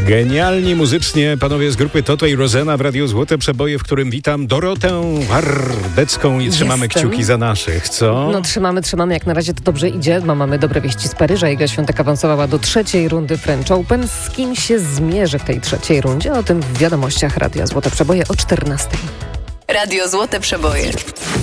Genialni muzycznie panowie z grupy Toto i Rozena w Radiu Złote Przeboje, w którym witam Dorotę Wardecką i trzymamy kciuki za naszych, co? No trzymamy, jak na razie to dobrze idzie. Mamy dobre wieści z Paryża. Iga Świątek awansowała do 3. rundy French Open. Z kim się zmierzy w tej 3. rundzie? O tym w wiadomościach Radia Złote Przeboje o 14:00. Radio Złote Przeboje.